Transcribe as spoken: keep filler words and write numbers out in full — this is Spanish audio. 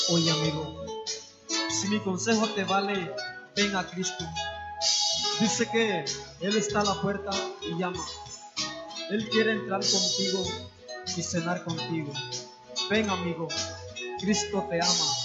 Oye, amigo, si mi consejo te vale, ven a Cristo. Dice que Él está a la puerta y llama. Él quiere entrar contigo y cenar contigo. Ven, amigo, Cristo te ama.